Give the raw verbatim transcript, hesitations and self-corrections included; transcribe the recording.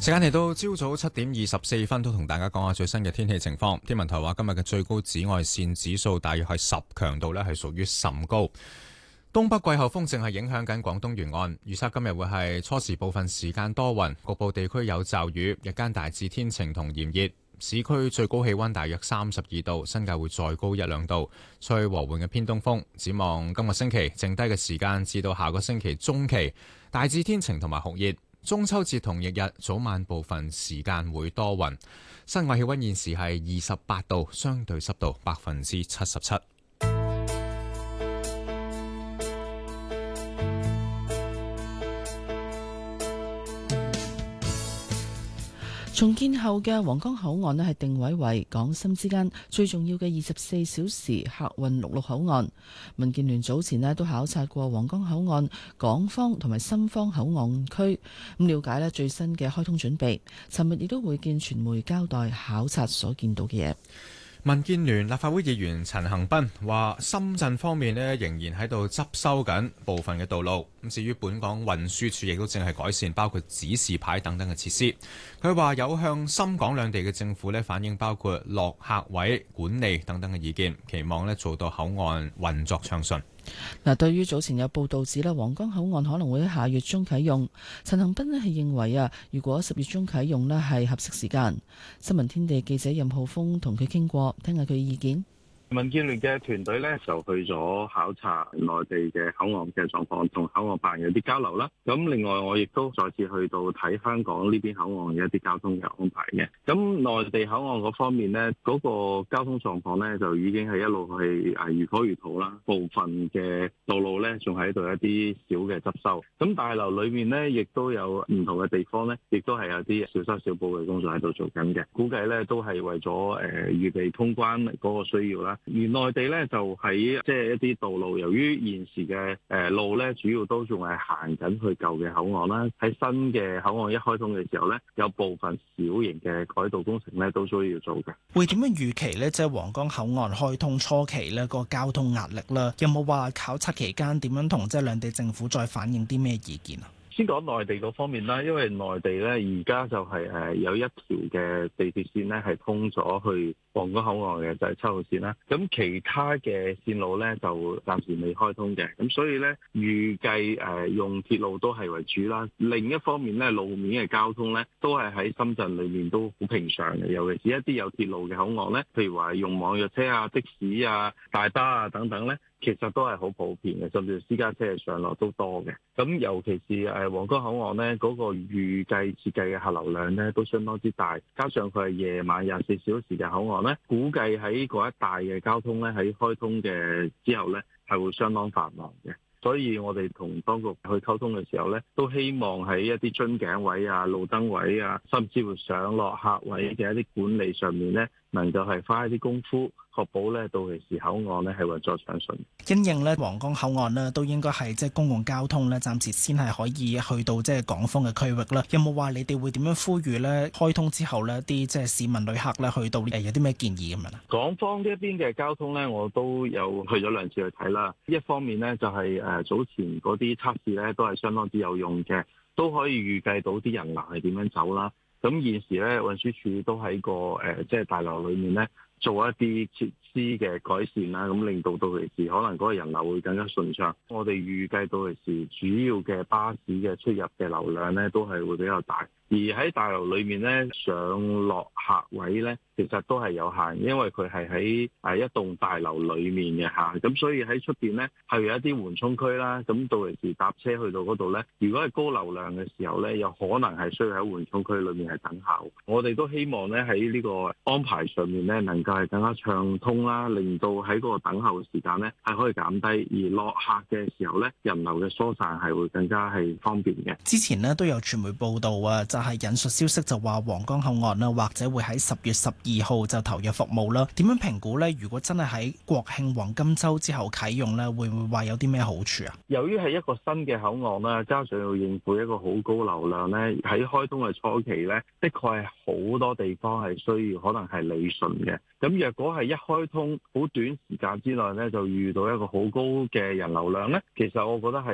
時間嚟到朝早七點二十四分，都同大家講下最新嘅天氣情況。天文台話今日嘅最高紫外線指數大約係十，強度呢係屬於甚高。東北季候風正係影響緊廣東沿岸，預測今日會係初時部分時間多雲，局部地區有驟雨，日間大致天晴同炎熱。市區最高氣溫大約三十二度，新界會再高一兩度，吹和緩嘅偏東風。展望今個星期剩低嘅時間至到下個星期中期，大致天晴同埋酷熱。中秋節同翌日早晚部分時間會多雲，室外氣溫現時係二十八度，相對濕度百分之七十七。 重建後嘅皇崗口岸咧係定位為港深之間最重要嘅二十四小時客運陸路口岸。民建聯早前咧都考察過皇崗口岸港方同埋深方口岸區，咁了解咧最新嘅開通準備。尋日亦都會見傳媒交代考察所見到嘅嘢。 民建聯立法會議員陳恒鑌話：深圳方面咧仍然喺度執收緊部分嘅道路。咁至於本港運輸署亦都正係改善包括指示牌等等嘅設施。佢話有向深港兩地嘅政府咧反映包括落客位管理等等嘅意見，期望咧做到口岸運作暢順。 嗱，對於早前有報道指啦，皇崗口岸可能會喺下月中啟用，陳恒鑌咧係認為啊，如果十月中啟用咧係合適時間。新聞天地記者任浩峰同佢傾過，聽下佢意見。 民建聯嘅團隊咧就去咗考察內地嘅口岸嘅狀況，同口岸辦有啲交流啦。咁另外我亦都再次去到睇香港呢邊口岸嘅一啲交通嘅安排嘅。咁內地口岸嗰方面咧，嗰個交通狀況咧就已經係一路係誒如火如荼啦。部分嘅道路咧仲喺度一啲小嘅執收。咁大樓裏面咧亦都有唔同嘅地方咧，亦都係有啲小修小補嘅工作喺度做緊嘅。估計咧都係為咗誒預備通關嗰個需要啦。而內地咧就喺即係一啲道路，由於現時嘅誒路咧主要都仲係行緊去舊嘅口岸啦。喺新嘅口岸一開通嘅時候咧，有部分小型嘅改道工程咧都需要做嘅。 會點樣預期咧？即係皇崗口岸開通初期咧個交通壓力啦，有冇話考察期間點樣同即係兩地政府再反映啲咩意見啊？ 先講內地嗰方面啦，因為內地咧而家就係誒有一條嘅地鐵線咧係通咗去皇崗口岸嘅，就係七號線啦。咁其他嘅線路咧就暫時未開通嘅，咁所以咧預計誒用鐵路都係為主啦。另一方面咧，路面嘅交通咧都係喺深圳裏面都好平常嘅，尤其是一啲有鐵路嘅口岸咧，譬如話用網約車啊、的士啊、大巴啊等等咧，其實都係好普遍嘅，甚至私家車嘅上落都多嘅。咁尤其是誒皇崗口岸咧，嗰個預計設計嘅客流量咧都相當之大，加上佢係夜晚廿四小時嘅口岸咧，估計喺嗰一帶嘅交通咧喺開通嘅之後咧係會相當繁忙嘅。所以我哋同當局去溝通嘅時候咧，都希望喺一啲樽頸位啊、路燈位啊，甚至乎上落客位嘅一啲管理上面咧，能夠係花一啲功夫，確保咧到期時口岸咧係運作暢順。 因應咧皇崗口岸咧都應該係即係公共交通咧，暫時先係可以去到即係港方嘅區域啦。有冇話你哋會點樣呼籲咧？開通之後呢啲即係市民旅客咧去到誒有啲咩建議咁樣啊？ 港方呢一邊嘅交通咧，我都有去咗兩次去睇啦。一方面咧就係誒早前嗰啲測試咧都係相當之有用嘅，都可以預計到啲人流係點樣走啦。咁現時咧運輸署都喺個誒即係大樓裏面咧做一啲設施嘅改善啦，咁令到到時可能嗰個人流會更加順暢。我哋預計到時主要嘅巴士嘅出入嘅流量咧都係會比較大。而喺大樓裏面咧，上落客位咧，其實都係有限，因為佢係喺誒一棟大樓裏面嘅嚇，咁所以喺出邊咧係有一啲緩衝區啦。咁到時搭車去到嗰度咧，如果係高流量嘅時候咧，有可能係需要喺緩衝區裏面係等候。我哋都希望咧喺呢個安排上面咧，能夠係更加暢通啦，令到喺嗰個等候時間咧係可以減低，而落客嘅時候咧，人流嘅疏散係會更加係方便嘅。 之前呢都有傳媒報道啊。就係引述消息就話皇崗口岸啦，或者會喺十月十二號就投入服務啦。點樣評估呢？如果真係喺國慶黃金週之後啟用呢，會唔會話有啲咩好處啊？ 由於係一個新嘅口岸啦，加上要應付一個好高流量呢，喺開通嘅初期呢，的確係好多地方係需要可能係理順嘅。咁若果係一開通好短時間之內呢，就遇到一個好高嘅人流量呢，其實我覺得係